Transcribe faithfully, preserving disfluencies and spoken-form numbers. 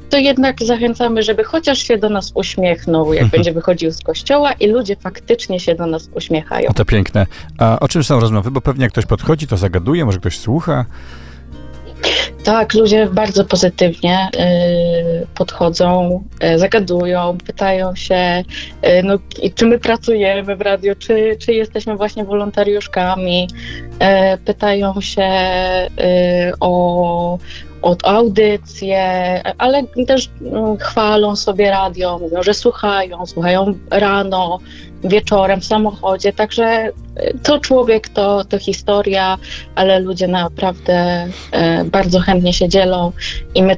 to jednak zachęcamy, żeby chociaż się do nas uśmiechnął, jak będzie wychodził z kościoła i ludzie faktycznie się do nas uśmiechają. O, to piękne. A o czym są rozmowy? Bo pewnie jak ktoś podchodzi, to zagaduje, może ktoś słucha. Tak, ludzie bardzo pozytywnie y, podchodzą, y, zagadują, pytają się, y, no, i czy my pracujemy w radiu, czy, czy jesteśmy właśnie wolontariuszkami, y, pytają się y, o, o audycje, ale też y, chwalą sobie radio, mówią, że słuchają, słuchają rano, wieczorem w samochodzie, także to człowiek, to, to historia, ale ludzie naprawdę e, bardzo chętnie się dzielą i my